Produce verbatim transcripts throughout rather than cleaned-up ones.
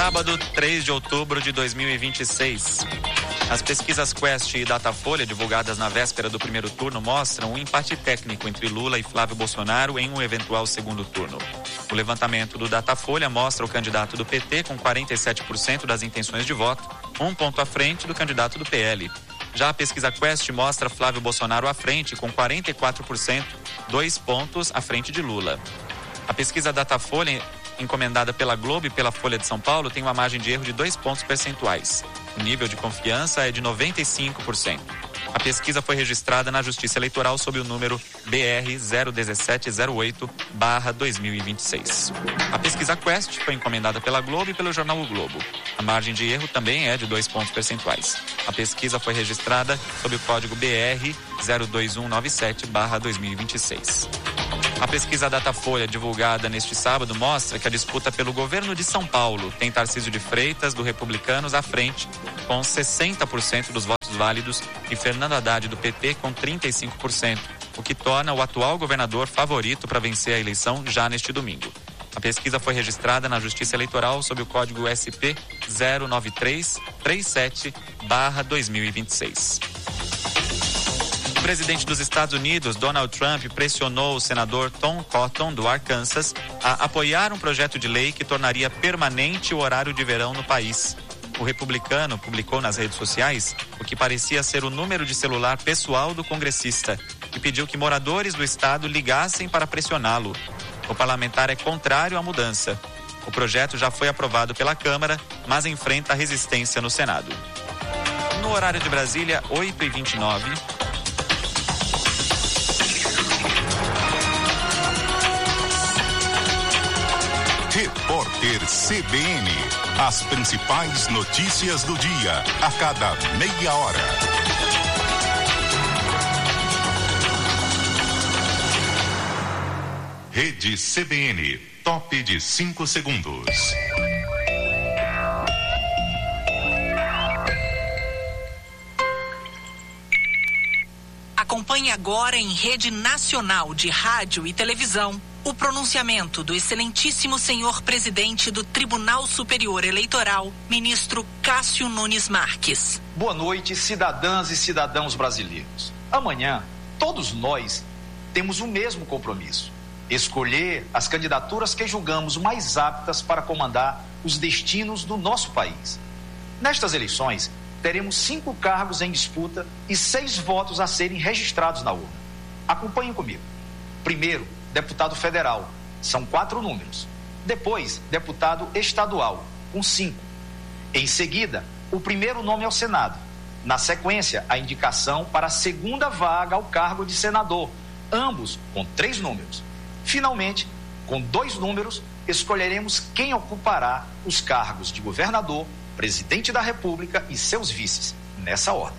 Sábado, três de outubro de dois mil e vinte e seis. As pesquisas Quest e Datafolha, divulgadas na véspera do primeiro turno, mostram um empate técnico entre Lula e Flávio Bolsonaro em um eventual segundo turno. O levantamento do Datafolha mostra o candidato do P T com quarenta e sete por cento das intenções de voto, um ponto à frente do candidato do P L. Já a pesquisa Quest mostra Flávio Bolsonaro à frente com quarenta e quatro por cento, dois pontos à frente de Lula. A pesquisa Datafolha, encomendada pela Globo e pela Folha de São Paulo, tem uma margem de erro de dois pontos percentuais. O nível de confiança é de noventa e cinco por cento. A pesquisa foi registrada na Justiça Eleitoral sob o número B R zero um sete zero oito barra dois mil e vinte e seis. A pesquisa Quest foi encomendada pela Globo e pelo jornal O Globo. A margem de erro também é de dois pontos percentuais. A pesquisa foi registrada sob o código B R zero dois um nove sete barra dois mil e vinte e seis. A pesquisa Datafolha, divulgada neste sábado, mostra que a disputa pelo governo de São Paulo tem Tarcísio de Freitas, do Republicanos, à frente, com sessenta por cento dos votos válidos, e Fernando Haddad, do P T, com trinta e cinco por cento, o que torna o atual governador favorito para vencer a eleição já neste domingo. A pesquisa foi registrada na Justiça Eleitoral sob o código S P zero nove três três sete barra dois mil e vinte e seis. O presidente dos Estados Unidos, Donald Trump, pressionou o senador Tom Cotton, do Arkansas, a apoiar um projeto de lei que tornaria permanente o horário de verão no país. O republicano publicou nas redes sociais o que parecia ser o número de celular pessoal do congressista e pediu que moradores do estado ligassem para pressioná-lo. O parlamentar é contrário à mudança. O projeto já foi aprovado pela Câmara, mas enfrenta resistência no Senado. No horário de Brasília, oito e vinte e nove. Repórter C B N. As principais notícias do dia, a cada meia hora. Rede C B N, top de cinco segundos. Acompanhe agora em Rede Nacional de Rádio e Televisão o pronunciamento do excelentíssimo senhor presidente do Tribunal Superior Eleitoral, ministro Cássio Nunes Marques. Boa noite, cidadãs e cidadãos brasileiros. Amanhã, todos nós temos o mesmo compromisso: escolher as candidaturas que julgamos mais aptas para comandar os destinos do nosso país. Nestas eleições, teremos cinco cargos em disputa e seis votos a serem registrados na urna. Acompanhem comigo. Primeiro, deputado federal, são quatro números. Depois, deputado estadual, com cinco. Em seguida, o primeiro nome ao Senado. Na sequência, a indicação para a segunda vaga ao cargo de senador, ambos com três números. Finalmente, com dois números, escolheremos quem ocupará os cargos de governador, presidente da República e seus vices, nessa ordem.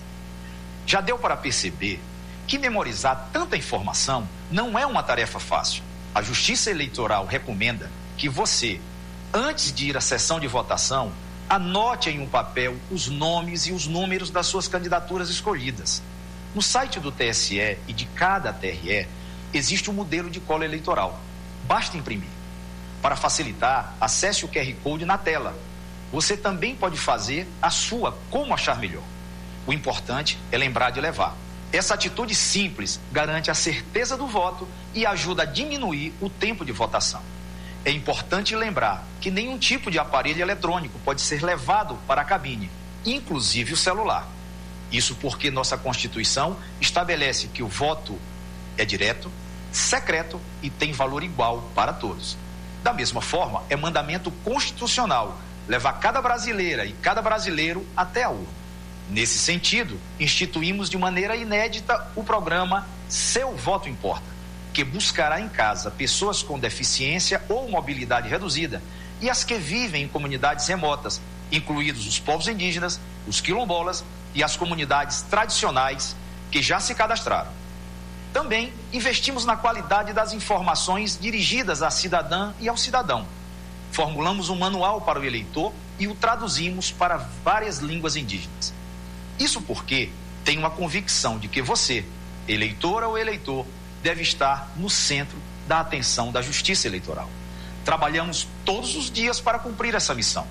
Já deu para perceber que memorizar tanta informação não é uma tarefa fácil. A Justiça Eleitoral recomenda que você, antes de ir à sessão de votação, anote em um papel os nomes e os números das suas candidaturas escolhidas. No site do T S E e de cada T R E existe um modelo de cola eleitoral. Basta imprimir. Para facilitar, acesse o Q R Code na tela. Você também pode fazer a sua como achar melhor. O importante é lembrar de levar. Essa atitude simples garante a certeza do voto e ajuda a diminuir o tempo de votação. É importante lembrar que nenhum tipo de aparelho eletrônico pode ser levado para a cabine, inclusive o celular. Isso porque nossa Constituição estabelece que o voto é direto, secreto e tem valor igual para todos. Da mesma forma, é mandamento constitucional levar cada brasileira e cada brasileiro até a urna. Nesse sentido, instituímos de maneira inédita o programa Seu Voto Importa, que buscará em casa pessoas com deficiência ou mobilidade reduzida e as que vivem em comunidades remotas, incluídos os povos indígenas, os quilombolas e as comunidades tradicionais que já se cadastraram. Também investimos na qualidade das informações dirigidas à cidadã e ao cidadão. Formulamos um manual para o eleitor e o traduzimos para várias línguas indígenas. Isso porque tenho uma convicção de que você, eleitora ou eleitor, deve estar no centro da atenção da Justiça Eleitoral. Trabalhamos todos os dias para cumprir essa missão.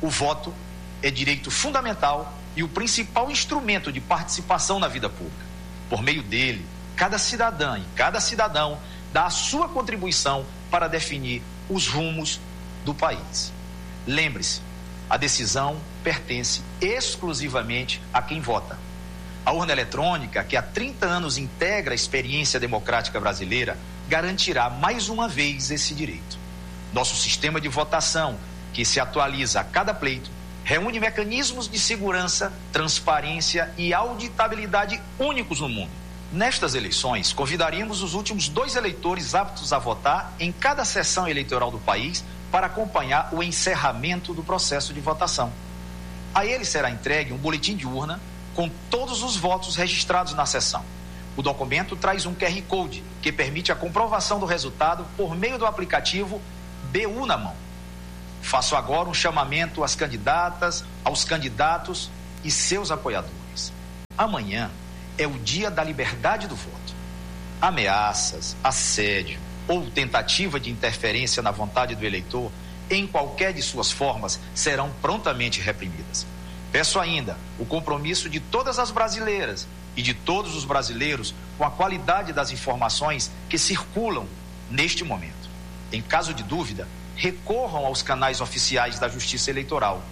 O voto é direito fundamental e o principal instrumento de participação na vida pública. Por meio dele, cada cidadã e cada cidadão dá a sua contribuição para definir os rumos do país. Lembre-se, a decisão pertence exclusivamente a quem vota. A urna eletrônica, que há trinta anos integra a experiência democrática brasileira, garantirá mais uma vez esse direito. Nosso sistema de votação, que se atualiza a cada pleito, reúne mecanismos de segurança, transparência e auditabilidade únicos no mundo. Nestas eleições, convidaríamos os últimos dois eleitores aptos a votar em cada sessão eleitoral do país para acompanhar o encerramento do processo de votação. A ele será entregue um boletim de urna com todos os votos registrados na sessão. O documento traz um Q R Code que permite a comprovação do resultado por meio do aplicativo B U na mão. Faço agora um chamamento às candidatas, aos candidatos e seus apoiadores. Amanhã é o dia da liberdade do voto. Ameaças, assédio ou tentativa de interferência na vontade do eleitor, em qualquer de suas formas, serão prontamente reprimidas. Peço ainda o compromisso de todas as brasileiras e de todos os brasileiros com a qualidade das informações que circulam neste momento. Em caso de dúvida, recorram aos canais oficiais da Justiça Eleitoral.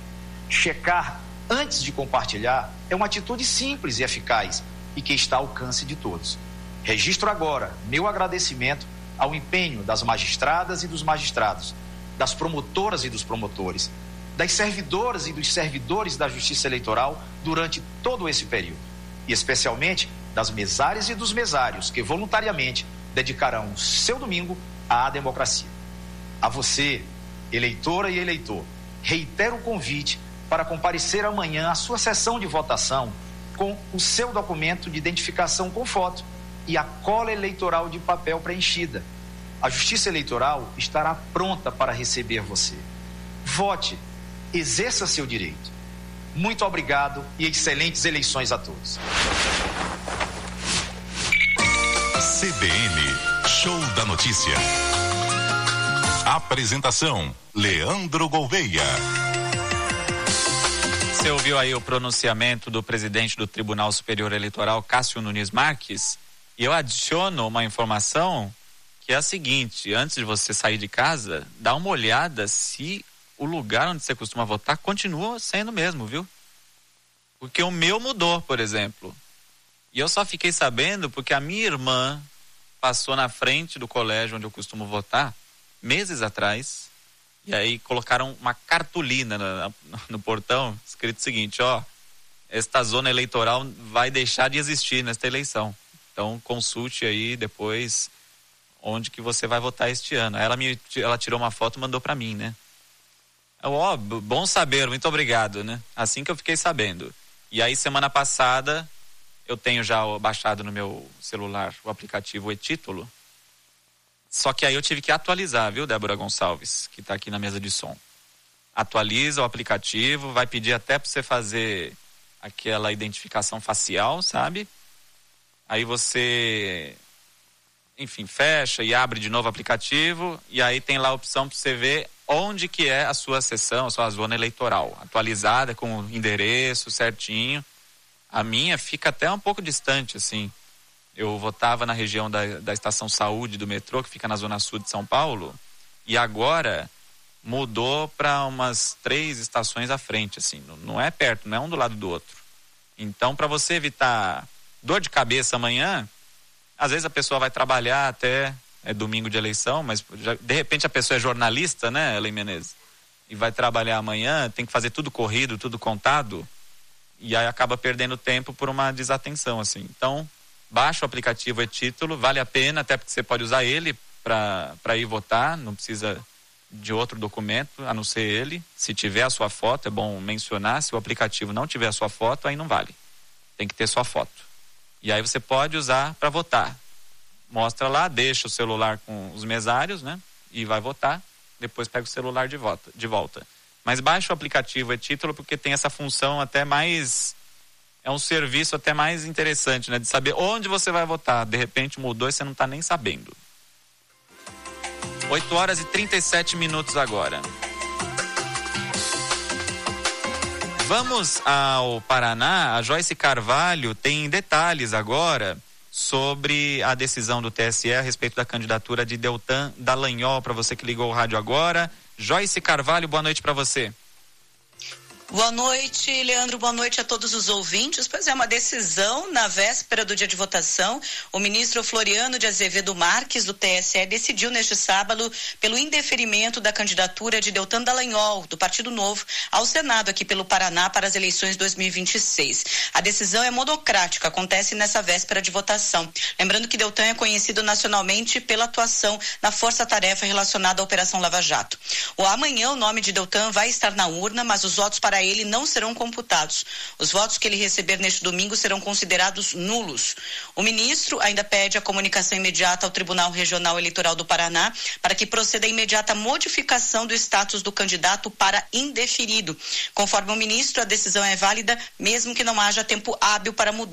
Checar antes de compartilhar é uma atitude simples e eficaz e que está ao alcance de todos. Registro agora meu agradecimento ao empenho das magistradas e dos magistrados, das promotoras e dos promotores, das servidoras e dos servidores da Justiça Eleitoral durante todo esse período, e especialmente das mesárias e dos mesários que voluntariamente dedicarão o seu domingo à democracia. A você, eleitora e eleitor, reitero o convite para comparecer amanhã à sua sessão de votação com o seu documento de identificação com foto e a cola eleitoral de papel preenchida. A Justiça Eleitoral estará pronta para receber você. Vote, exerça seu direito. Muito obrigado e excelentes eleições a todos. C B N, Show da Notícia. Apresentação, Leandro Gouveia. Você ouviu aí o pronunciamento do presidente do Tribunal Superior Eleitoral, Cássio Nunes Marques, e eu adiciono uma informação que é a seguinte: antes de você sair de casa, dá uma olhada se o lugar onde você costuma votar continua sendo o mesmo, viu? Porque o meu mudou, por exemplo. E eu só fiquei sabendo porque a minha irmã passou na frente do colégio onde eu costumo votar meses atrás, e aí colocaram uma cartolina no, no portão, escrito o seguinte: ó, esta zona eleitoral vai deixar de existir nesta eleição. Então consulte aí depois onde que você vai votar este ano. Ela me, ela tirou uma foto e mandou para mim, né? Ó, oh, bom saber, muito obrigado, né? Assim que eu fiquei sabendo. E aí semana passada eu tenho já baixado no meu celular o aplicativo E-Título. Só que aí eu tive que atualizar, viu, Débora Gonçalves, que está aqui na mesa de som. Atualiza o aplicativo, vai pedir até para você fazer aquela identificação facial, sabe? Aí você, enfim, fecha e abre de novo o aplicativo, e aí tem lá a opção para você ver onde que é a sua sessão, a sua zona eleitoral, atualizada com o endereço certinho. A minha fica até um pouco distante, assim. Eu votava na região da, da Estação Saúde do metrô, que fica na zona sul de São Paulo, e agora mudou para umas três estações à frente, assim. Não, não é perto, não é um do lado do outro. Então, para você evitar dor de cabeça amanhã, às vezes a pessoa vai trabalhar até é domingo de eleição, mas já, de repente a pessoa é jornalista, né, Ellen Menezes? E vai trabalhar amanhã, tem que fazer tudo corrido, tudo contado, e aí acaba perdendo tempo por uma desatenção, assim. Então, baixa o aplicativo E-Título, vale a pena, até porque você pode usar ele para ir votar, não precisa de outro documento, a não ser ele. Se tiver a sua foto, é bom mencionar, se o aplicativo não tiver a sua foto, aí não vale. Tem que ter sua foto. E aí você pode usar para votar. Mostra lá, deixa o celular com os mesários, né? E vai votar, depois pega o celular de volta. De volta. Mas baixa o aplicativo E-Título porque tem essa função até mais... É um serviço até mais interessante, né? De saber onde você vai votar. De repente mudou e você não está nem sabendo. oito horas e trinta e sete minutos agora. Vamos ao Paraná. A Joyce Carvalho tem detalhes agora sobre a decisão do T S E a respeito da candidatura de Deltan Dallagnol. Para você que ligou o rádio agora, Joyce Carvalho, boa noite para você. Boa noite, Leandro. Boa noite a todos os ouvintes. Pois é, uma decisão na véspera do dia de votação. O ministro Floriano de Azevedo Marques, do T S E, decidiu neste sábado pelo indeferimento da candidatura de Deltan Dallagnol, do Partido Novo, ao Senado aqui pelo Paraná para as eleições dois mil e vinte e seis. A decisão é monocrática, acontece nessa véspera de votação. Lembrando que Deltan é conhecido nacionalmente pela atuação na força-tarefa relacionada à Operação Lava Jato. O amanhã o nome de Deltan vai estar na urna, mas os votos para ele não serão computados. Os votos que ele receber neste domingo serão considerados nulos. O ministro ainda pede a comunicação imediata ao Tribunal Regional Eleitoral do Paraná para que proceda a imediata modificação do status do candidato para indeferido. Conforme o ministro, a decisão é válida mesmo que não haja tempo hábil para mudar